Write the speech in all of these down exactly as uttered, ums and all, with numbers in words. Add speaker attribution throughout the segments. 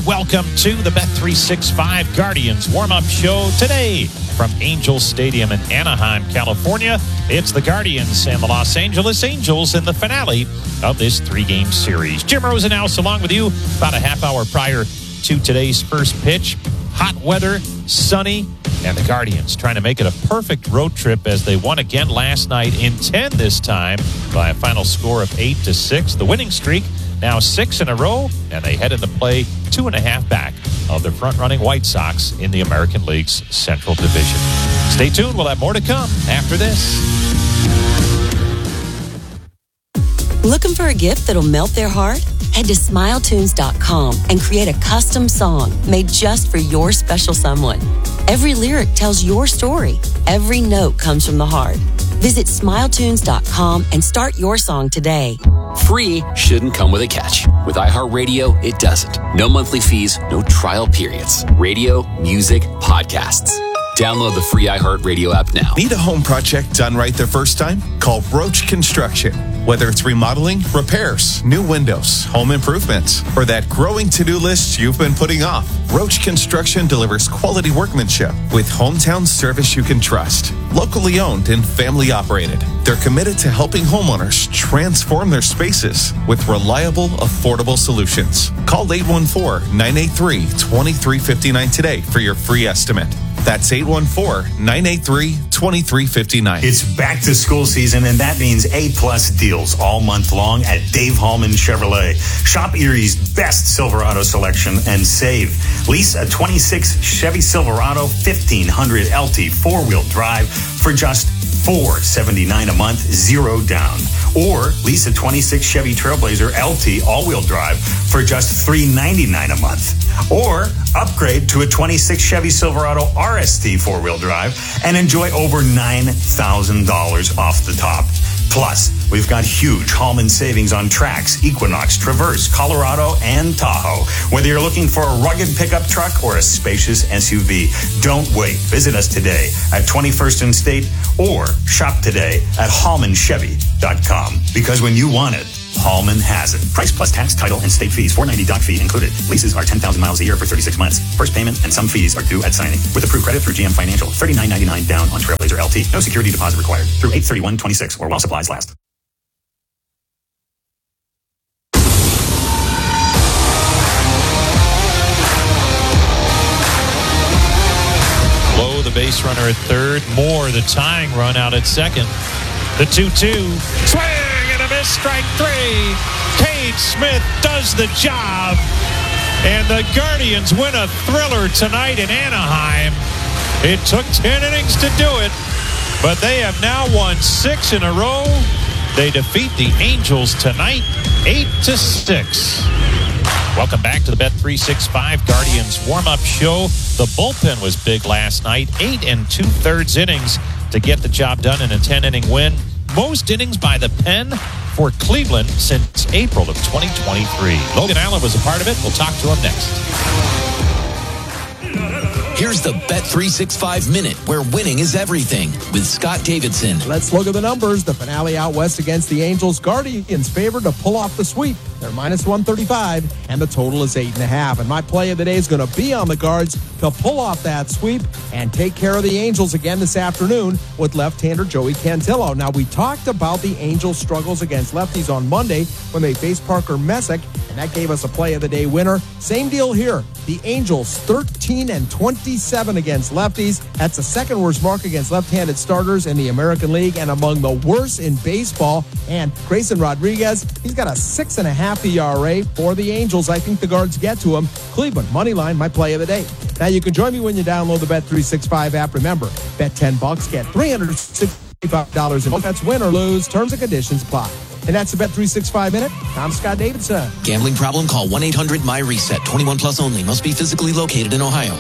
Speaker 1: welcome to the Bet three sixty-five Guardians warm-up show today from Angel Stadium in Anaheim, California. It's the Guardians and the Los Angeles Angels in the finale of this three-game series. Jim Rosenhaus along with you about a half hour prior to today's first pitch. Hot weather, sunny, and the Guardians trying to make it a perfect road trip as they won again last night in ten this time by a final score of eight to six. The winning streak now six in a row, and they head into play two and a half back of the front-running White Sox in the American League's Central Division. Stay tuned. We'll have more to come after this.
Speaker 2: Looking for a gift that'll melt their heart? Head to smile tunes dot com and create a custom song made just for your special someone. Every lyric tells your story. Every note comes from the heart. Visit smile tunes dot com and start your song today.
Speaker 3: Free shouldn't come with a catch. With iHeartRadio, it doesn't. No monthly fees, no trial periods. Radio, music, podcasts. Download the free iHeartRadio app now.
Speaker 4: Need a home project done right the first time? Call Roach Construction. Whether it's remodeling, repairs, new windows, home improvements, or that growing to-do list you've been putting off, Roach Construction delivers quality workmanship with hometown service you can trust. Locally owned and family operated, they're committed to helping homeowners transform their spaces with reliable, affordable solutions. Call eight one four, nine eight three, two three five nine today for your free estimate. That's eight one four, nine eight three, two three five nine.
Speaker 5: It's back to school season, and that means A-plus deals all month long at Dave Hallman Chevrolet. Shop Erie's best Silverado selection and save. Lease a twenty-six Chevy Silverado fifteen hundred L T four-wheel drive for just four seventy-nine a month, zero down. Or lease a twenty-six Chevy Trailblazer L T all-wheel drive for just three ninety-nine a month. Or upgrade to a twenty-six Chevy Silverado R S T four-wheel drive and enjoy over nine thousand dollars off the top. Plus, we've got huge Hallman savings on Trax, Equinox, Traverse, Colorado, and Tahoe. Whether you're looking for a rugged pickup truck or a spacious S U V, don't wait. Visit us today at twenty-first and State or shop today at hallman chevy dot com. Because when you want it, Hallman has it. Price plus tax, title, and state fees. four ninety doc fee included. Leases are ten thousand miles a year for thirty-six months. First payment and some fees are due at signing. With approved credit through G M Financial. thirty-nine ninety-nine down on Trailblazer L T. No security deposit required. Through eight thirty-one twenty-six or while supplies last.
Speaker 1: Low, the base runner at third. Moore, the tying run out at second. The two two. Swing! Strike three. Cade Smith does the job. And the Guardians win a thriller tonight in Anaheim. It took ten innings to do it, but they have now won six in a row. They defeat the Angels tonight, eight to six. Welcome back to the Bet three sixty-five Guardians warm-up show. The bullpen was big last night. Eight and two-thirds innings to get the job done in a ten-inning win. Most innings by the pen for Cleveland since April of twenty twenty-three. Logan Allen was a part of it. We'll talk to him next.
Speaker 3: Here's the Bet three sixty-five Minute, where winning is everything, with Scott Davidson.
Speaker 6: Let's look at the numbers. The finale out west against the Angels. Guardians favored to pull off the sweep. They're minus one thirty-five, and the total is eight and a half. And my play of the day is going to be on the Guards to pull off that sweep and take care of the Angels again this afternoon with left-hander Joey Cantillo. Now, we talked about the Angels' struggles against lefties on Monday when they faced Parker Messick, and that gave us a play of the day winner. Same deal here. The Angels thirteen and twenty-seven against lefties. That's the second worst mark against left-handed starters in the American League and among the worst in baseball. And Grayson Rodriguez, he's got a six and a half E R A for the Angels. I think the Guards get to him. Cleveland, money line, my play of the day. Now you can join me when you download the Bet three sixty-five app. Remember, bet ten bucks, get three hundred sixty-five dollars in bets, win or lose. Terms and conditions apply. And that's the Bet three sixty-five Minute. I'm Scott Davidson.
Speaker 3: Gambling problem? Call one eight hundred my reset. twenty-one plus only. Must be physically located in Ohio.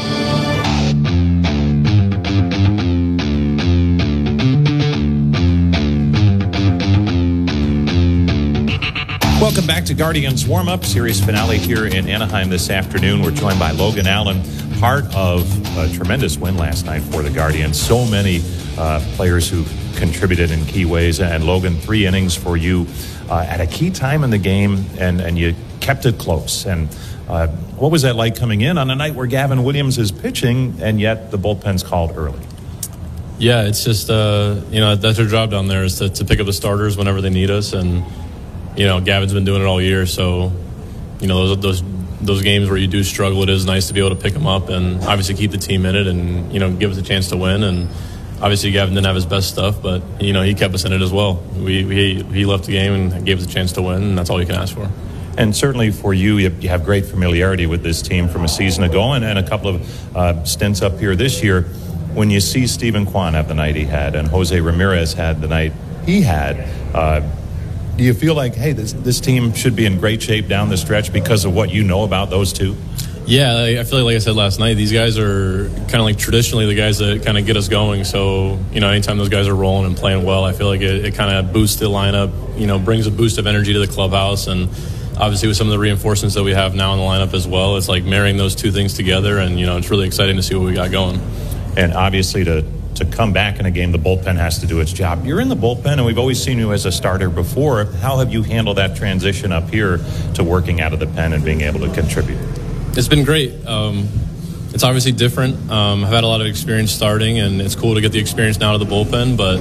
Speaker 1: Welcome back to Guardians Warm-Up Series finale here in Anaheim this afternoon. We're joined by Logan Allen, part of a tremendous win last night for the Guardians. So many uh, players who contributed in key ways. And Logan, three innings for you uh, at a key time in the game, and, and you
Speaker 7: kept it close. And uh, what was that like coming in on a night where Gavin Williams is pitching and yet the bullpen's called early?
Speaker 8: Yeah, it's just, uh, you know, that's our job down there is to, to pick up the starters whenever they need us. And, you know, Gavin's been doing it all year. So, you know, those those those games where you do struggle, it is nice to be able to pick them up and obviously keep the team in it and, you know, give us a chance to win. And obviously Gavin didn't have his best stuff, but, you know, he kept us in it as well. We, we He left the game and gave us a chance to win, and that's all you can ask for.
Speaker 7: And certainly for you, you have great familiarity with this team from a season ago and, and a couple of uh, stints up here this year. When you see Stephen Kwan have the night he had and Jose Ramirez had the night he had, uh, do you feel like, hey, this this team should be in great shape down the stretch because of what you know about those two?
Speaker 8: Yeah, I feel like, like I said last night, these guys are kind of like traditionally the guys that kind of get us going. So, you know, anytime those guys are rolling and playing well, I feel like it, it kind of boosts the lineup, you know, brings a boost of energy to the clubhouse. And obviously with some of the reinforcements that we have now in the lineup as well, it's like marrying those two things together. And, you know, it's really exciting to see what we got going.
Speaker 7: And obviously to, to come back in a game, the bullpen has to do its job. You're in the bullpen, and we've always seen you as a starter before. How have you handled that transition up here to working out of the pen and being able to contribute?
Speaker 8: It's been great. Um, it's obviously different. Um, I've had a lot of experience starting, and it's cool to get the experience now to the bullpen. But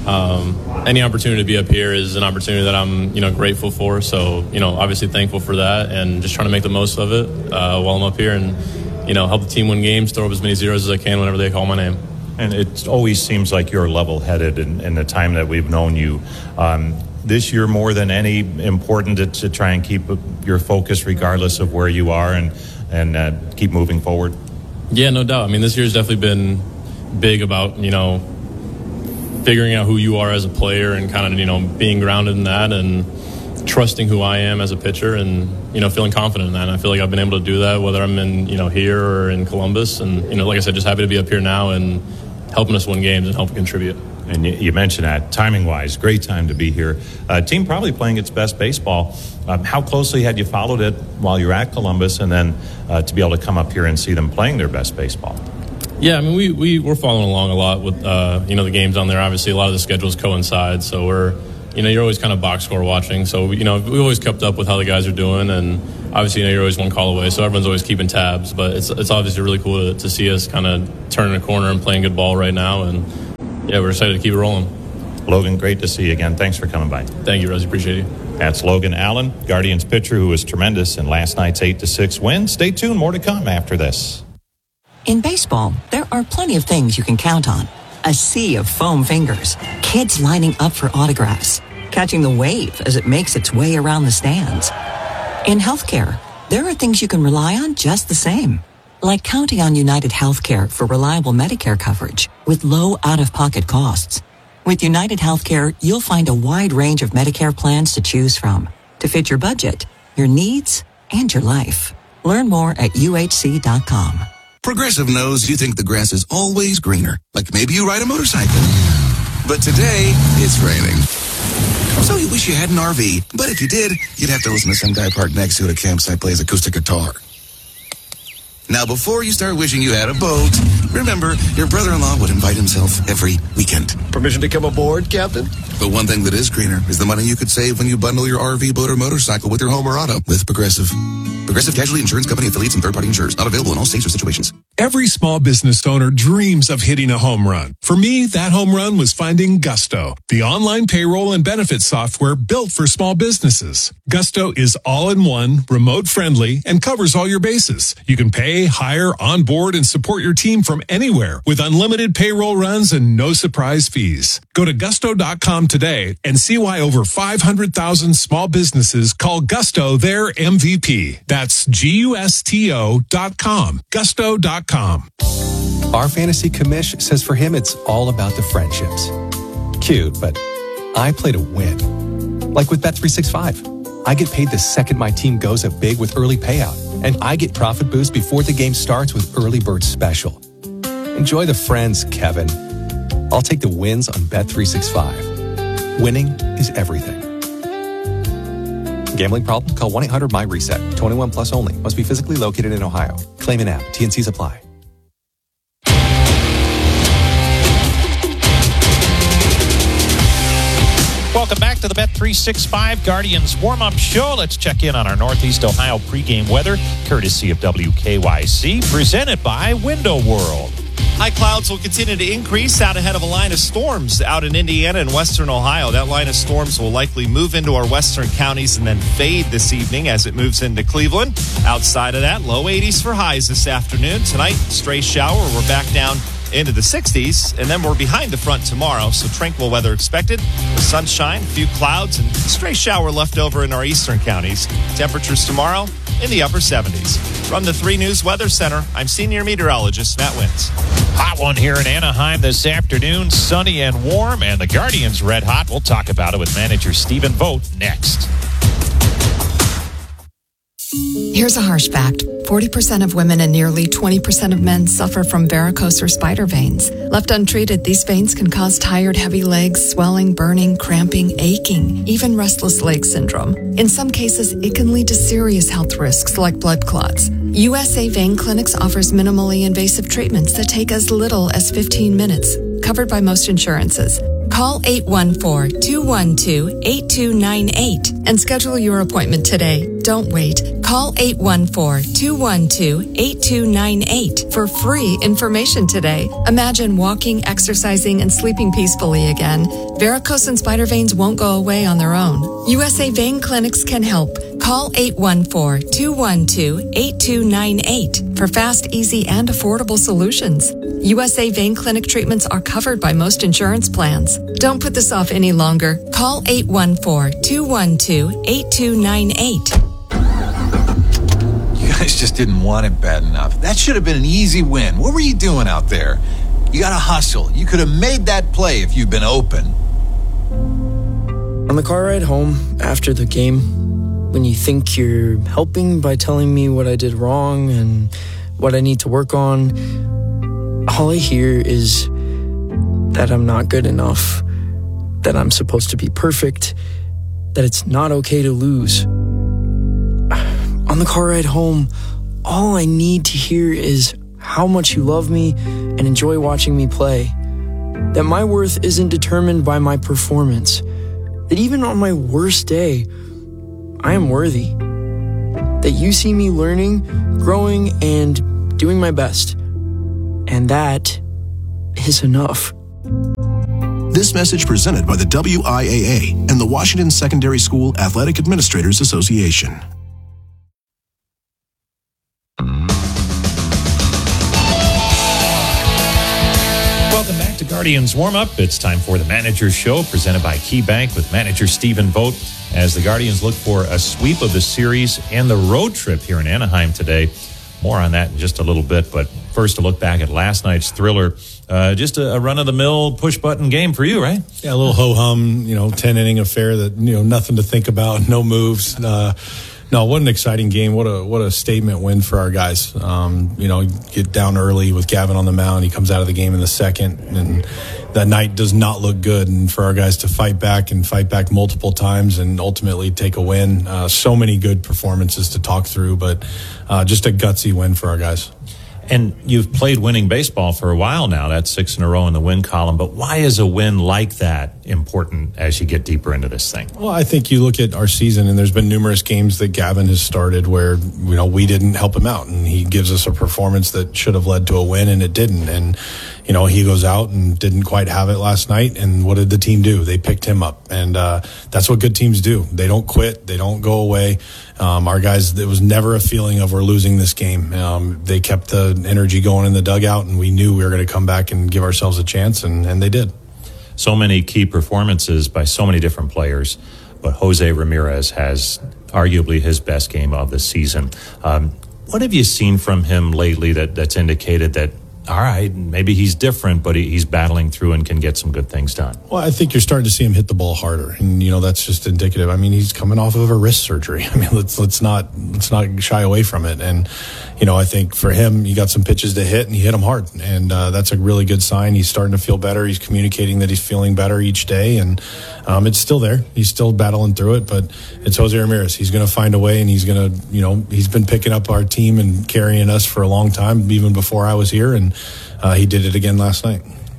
Speaker 8: um, any opportunity to be up here is an opportunity that I'm, you know, grateful for. So, you know, obviously thankful for that, and just trying to make the most of it uh, while I'm up here and, you know, help the team win games, throw up as many zeros as I can whenever they call my name.
Speaker 7: And it always seems like you're level-headed in, in the time that we've known you. Um, this year, more than any, important to, to try and keep your focus regardless of where you are and, and uh, keep moving forward.
Speaker 8: Yeah, no doubt. I mean, this year's definitely been big about, you know, figuring out who you are as a player and kind of, you know, being grounded in that and trusting who I am as a pitcher and, you know, feeling confident in that. And I feel like I've been able to do that, whether I'm in, you know, here or in Columbus. And, you know, like I said, just happy to be up here now and helping us win games and helping contribute.
Speaker 7: And you, you mentioned that, timing-wise, great time to be here. Uh, team probably playing its best baseball. Um, how closely had you followed it while you were at Columbus and then uh, to be able to come up here and see them playing their best baseball?
Speaker 8: Yeah, I mean, we, we, we're following along a lot with, uh, you know, the games on there. Obviously, a lot of the schedules coincide, so we're, you know, you're always kind of box score watching. So, you know, we always kept up with how the guys are doing, and obviously, you know, you're always one call away, so everyone's always keeping tabs. But it's it's obviously really cool to, to see us kind of turning a corner and playing good ball right now, and, yeah, we're excited to keep it rolling.
Speaker 7: Logan, great to see you again. Thanks for coming by.
Speaker 8: Thank you, Rosie. Appreciate you.
Speaker 7: That's Logan Allen, Guardians pitcher, who was tremendous in last night's eight to six win. Stay tuned. More to come after this.
Speaker 9: In baseball, there are plenty of things you can count on. A sea of foam fingers, kids lining up for autographs, catching the wave as it makes its way around the stands. In healthcare, there are things you can rely on just the same, like counting on United Healthcare for reliable Medicare coverage with low out-of-pocket costs. With United Healthcare, you'll find a wide range of Medicare plans to choose from to fit your budget, your needs, and your life. Learn more at U H C dot com.
Speaker 10: Progressive knows you think the grass is always greener, like maybe you ride a motorcycle. But today, it's raining. So you wish you had an R V, but if you did, you'd have to listen to some guy parked next to at a campsite plays acoustic guitar. Now, before you start wishing you had a boat, remember, your brother-in-law would invite himself every weekend.
Speaker 11: Permission to come aboard, Captain?
Speaker 10: But one thing that is greener is the money you could save when you bundle your R V, boat, or motorcycle with your home or auto with Progressive. Progressive Casualty Insurance Company affiliates and third-party insurers. Not available in all states or situations.
Speaker 12: Every small business owner dreams of hitting a home run. For me, that home run was finding Gusto, the online payroll and benefits software built for small businesses. Gusto is all-in-one, remote-friendly, and covers all your bases. You can pay, hire, onboard, and support your team from anywhere with unlimited payroll runs and no surprise fees. Go to gusto dot com today and see why over five hundred thousand small businesses call Gusto their M V P. That's G U S T O dot com. Gusto dot com.
Speaker 13: Our fantasy commish says for him it's all about the friendships. Cute, but I play to win. Like with Bet three sixty-five. I get paid the second my team goes up big with early payout, and I get profit boost before the game starts with Early Bird Special. Enjoy the friends, Kevin. I'll take the wins on Bet three sixty-five. Winning is everything. Gambling problem? Call one eight hundred my reset. twenty-one plus only. Must be physically located in Ohio. Claim an app. T N Cs apply.
Speaker 1: Welcome back to the Bet three sixty-five Guardians warm-up show. Let's check in on our Northeast Ohio pregame weather, courtesy of W K Y C, presented by Window World.
Speaker 14: High clouds will continue to increase out ahead of a line of storms out in Indiana and western Ohio. That line of storms will likely move into our western counties and then fade this evening as it moves into Cleveland. Outside of that, low eighties for highs this afternoon. Tonight, stray shower. We're back down into the sixties, and then we're behind the front tomorrow, so tranquil weather expected with sunshine, a few clouds, and a stray shower left over in our eastern counties. Temperatures tomorrow in the upper seventies. From the three News Weather Center, I'm senior meteorologist Matt Wintz.
Speaker 1: Hot one here in Anaheim this afternoon, sunny and warm, and the Guardians red hot. We'll talk about it with manager Stephen Vogt next.
Speaker 15: Here's a harsh fact. forty percent of women and nearly twenty percent of men suffer from varicose or spider veins. Left untreated, these veins can cause tired, heavy legs, swelling, burning, cramping, aching, even restless leg syndrome. In some cases, it can lead to serious health risks like blood clots. U S A Vein Clinics offers minimally invasive treatments that take as little as fifteen minutes, covered by most insurances. Call eight one four, two one two, eight two nine eight and schedule your appointment today. Don't wait. Call eight one four, two one two, eight two nine eight for free information today. Imagine walking, exercising, and sleeping peacefully again. Varicose and spider veins won't go away on their own. U S A Vein Clinics can help. Call eight one four, two one two, eight two nine eight for fast, easy, and affordable solutions. U S A Vein Clinic treatments are covered by most insurance plans. Don't put this off any longer. Call eight one four, two one two, eight two nine eight.
Speaker 16: You guys just didn't want it bad enough. That should have been an easy win. What were you doing out there? You got to hustle. You could have made that play if you'd been open.
Speaker 17: On the car ride home after the game, when you think you're helping by telling me what I did wrong and what I need to work on, all I hear is that I'm not good enough, that I'm supposed to be perfect, that it's not okay to lose. On the car ride home, all I need to hear is how much you love me and enjoy watching me play, that my worth isn't determined by my performance, that even on my worst day, I am worthy, that you see me learning, growing, and doing my best. And that is enough.
Speaker 18: This message presented by the W I A A and the Washington Secondary School Athletic Administrators Association.
Speaker 1: Welcome back to Guardians Warm-Up. It's time for the Manager's Show, presented by KeyBank with manager Stephen Vogt, as the Guardians look for a sweep of the series and the road trip here in Anaheim today. More on that in just a little bit, but first a look back at last night's thriller. Uh, just a, a run-of-the-mill push-button game for you, right?
Speaker 19: Yeah, a little ho-hum, you know, ten-inning affair that, you know, nothing to think about, no moves. Uh, no, what an exciting game. What a what a statement win for our guys. Um, you know, get down early with Gavin on the mound. He comes out of the game in the second, and that night does not look good. And for our guys to fight back and fight back multiple times and ultimately take a win. Uh, so many good performances to talk through, but uh, just a gutsy win for our guys.
Speaker 1: And you've played winning baseball for a while now. That's six in a row in the win column. But why is a win like that important as you get deeper into this thing?
Speaker 19: Well, I think you look at our season, and there's been numerous games that Gavin has started where, you know, we didn't help him out, and he gives us a performance that should have led to a win, and it didn't. And, you know, he goes out and didn't quite have it last night, and what did the team do? They picked him up, and uh, that's what good teams do. They don't quit. They don't go away. Um, our guys, it was never a feeling of we're losing this game. Um, they kept the energy going in the dugout, and we knew we were going to come back and give ourselves a chance, and, and they did.
Speaker 1: So many key performances by so many different players, but Jose Ramirez has arguably his best game of the season. Um, what have you seen from him lately that, that's indicated that, all right, maybe he's different, but he, he's battling through and can get some good things done?
Speaker 19: Well, I think you're starting to see him hit the ball harder, and you know that's just indicative. I mean, he's coming off of a wrist surgery. I mean, let's let's not let's not shy away from it. And you know, I think for him, he got some pitches to hit, and he hit them hard, and uh, that's a really good sign. He's starting to feel better. He's communicating that he's feeling better each day, and um, it's still there. He's still battling through it, but it's Jose Ramirez. He's going to find a way, and he's going to, you know, he's been picking up our team and carrying us for a long time, even before I was here, and Uh, he did it again last night.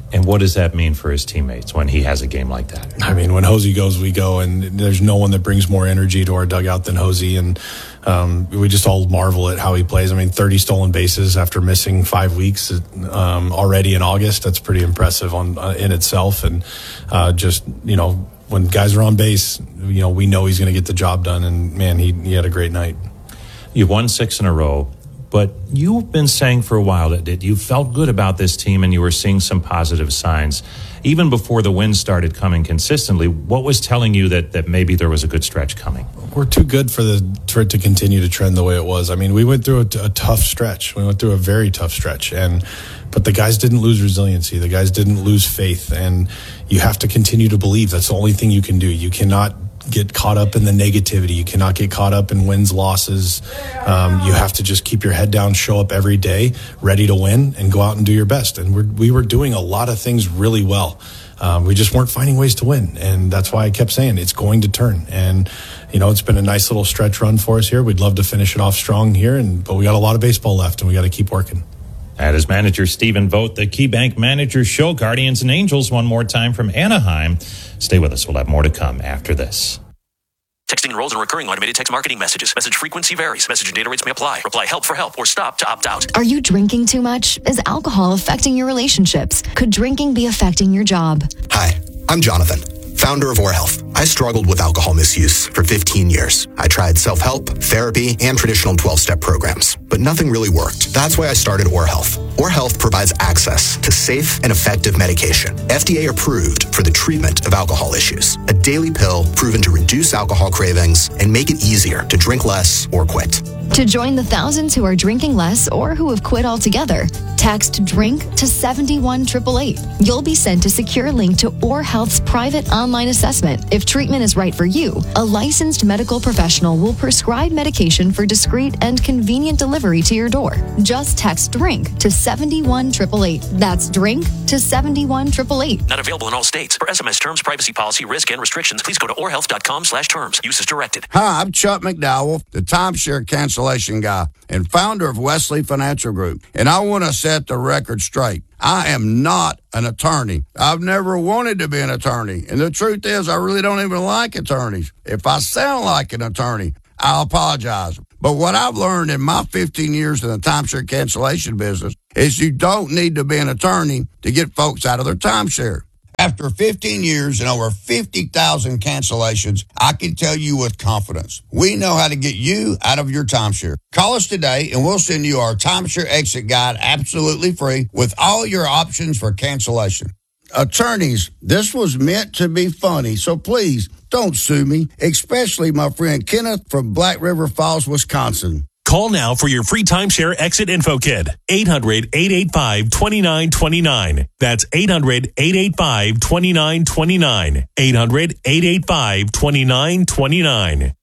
Speaker 7: And what does that mean for his teammates when he has a game like that?
Speaker 19: I mean, when Hosey goes, we go, and there's no one that brings more energy to our dugout than Hosey, and um, we just all marvel at how he plays. I mean, thirty stolen bases after missing five weeks um, already in August. That's pretty impressive on uh, in itself, and uh, just, you know, when guys are on base, you know, we know he's going to get the job done, and man, he, he had a great night.
Speaker 7: You've won six in a row. But you've been saying for a while that, that you felt good about this team and you were seeing some positive signs. Even before the wins started coming consistently, what was telling you that, that maybe there was a good stretch coming?
Speaker 19: We're too good for the for it to continue to trend the way it was. I mean, we went through a, a tough stretch. We went through a very tough stretch. and But the guys didn't lose resiliency. The guys didn't lose faith. And you have to continue to believe. That's the only thing you can do. You cannot get caught up in the negativity. You cannot get caught up in wins, losses. Um, you have to just keep your head down, show up every day, ready to win, and go out and do your best. And we're, we were doing a lot of things really well. Um, we just weren't finding ways to win. And that's why I kept saying it's going to turn. And, you know, it's been a nice little stretch run for us here. We'd love to finish it off strong here, and but we got a lot of baseball left, and we got to keep working.
Speaker 7: That is manager Stephen Vogt, the KeyBank Manager Show. Guardians and Angels one more time from Anaheim. Stay with us. We'll have more to come after this.
Speaker 20: Texting enrolls in recurring automated text marketing messages. Message frequency varies. Message and data rates may apply. Reply help for help or stop to opt out.
Speaker 21: Are you drinking too much? Is alcohol affecting your relationships? Could drinking be affecting your job?
Speaker 22: Hi, I'm Jonathan, founder of OrHealth. I struggled with alcohol misuse for fifteen years. I tried self-help, therapy, and traditional twelve-step programs, but nothing really worked. That's why I started OrHealth. OrHealth provides access to safe and effective medication, F D A approved for the treatment of alcohol issues. A daily pill proven to reduce alcohol cravings and make it easier to drink less or quit.
Speaker 21: To join the thousands who are drinking less or who have quit altogether, text DRINK to seven one eight eight eight. You'll be sent a secure link to OrHealth's private online assessment. If treatment is right for you, a licensed medical professional will prescribe medication for discreet and convenient delivery to your door. Just text DRINK to seven one eight eight eight. That's DRINK to seven one eight eight eight.
Speaker 20: Not available in all states. For S M S terms, privacy policy, risk, and restrictions, please go to orhealth.com slash terms. Use as directed.
Speaker 23: Hi, I'm Chuck McDowell, the timeshare cancellation guy and founder of Wesley Financial Group. And I want to set the record straight. I am not an attorney. I've never wanted to be an attorney. And the truth is, I really don't even like attorneys. If I sound like an attorney, I'll apologize. But what I've learned in my fifteen years in the timeshare cancellation business is you don't need to be an attorney to get folks out of their timeshare. After fifteen years and over fifty thousand cancellations, I can tell you with confidence, we know how to get you out of your timeshare. Call us today and we'll send you our timeshare exit guide absolutely free with all your options for cancellation. Attorneys, this was meant to be funny, so please don't sue me, especially my friend Kenneth from Black River Falls, Wisconsin.
Speaker 24: Call now for your free timeshare exit info kit. eight hundred, eight eight five, two nine two nine. That's eight hundred, eight eight five, two nine two nine. eight hundred, eight eight five, two nine two nine.